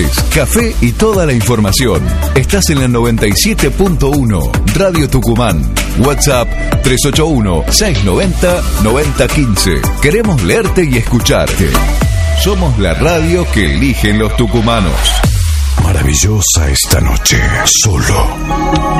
Café y toda la información. Estás en la 97.1 Radio Tucumán. WhatsApp 381-690-9015. Queremos leerte y escucharte. Somos la radio que eligen los tucumanos. Maravillosa esta noche, solo